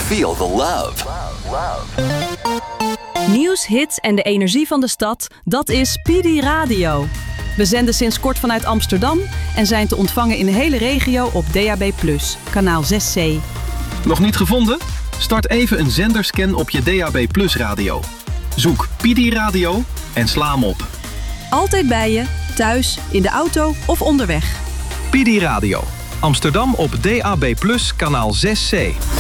Feel the love. Nieuws, hits en de energie van de stad, dat is PD Radio. We zenden sinds kort vanuit Amsterdam en zijn te ontvangen in de hele regio op DAB+, kanaal 6C. Nog niet gevonden? Start even een zenderscan op je DAB+ radio. Zoek PD Radio en sla hem op. Altijd bij je, thuis, in de auto of onderweg. PD Radio. Amsterdam op DAB+, kanaal 6C.